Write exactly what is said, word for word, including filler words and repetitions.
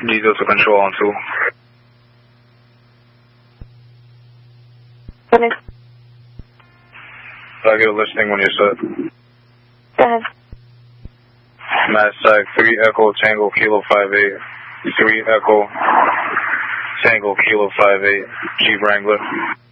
Diesel to control on two. Finish. I'll get a listening when you're set. Go ahead. Mass three Echo Tango Kilo five eight. three Echo Tango Kilo five eight. Jeep Wrangler.